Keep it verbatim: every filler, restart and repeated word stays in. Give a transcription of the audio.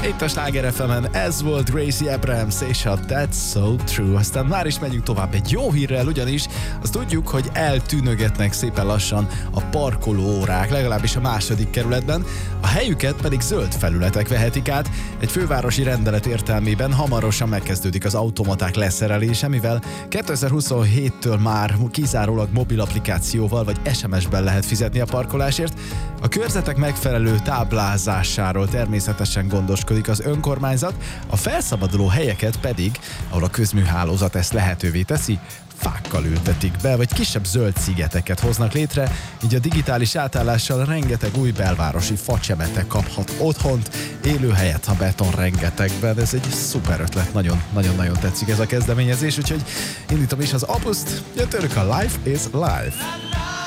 itt a Sláger ef emen, ez volt Gracie Abrams és a That's So True. Aztán már is megyünk tovább egy jó hírrel, ugyanis azt tudjuk, hogy eltűnögetnek szépen lassan a parkoló órák, legalábbis a második kerületben, a helyüket pedig zöld felületek vehetik át. Egy fővárosi rendelet értelmében hamarosan megkezdődik az automaták leszerelése, mivel kétezer-huszonhéttől már kizárólag mobil applikációval vagy es em es-ben lehet fizetni a parkolásért. A körzetek megfelelő táblázásáról természetesen gondoskodik az önkormányzat, a felszabaduló helyeket pedig, ahol a közműhálózat ezt lehetővé teszi, fákkal ültetik be, vagy kisebb zöld szigeteket hoznak létre, így a digitális átállással rengeteg új belvárosi facsemete kaphat otthont, élőhelyet a beton rengetegben. Ez egy szuper ötlet, nagyon-nagyon tetszik ez a kezdeményezés, úgyhogy indítom is az Opuszt, jöttőrök a Life is Life.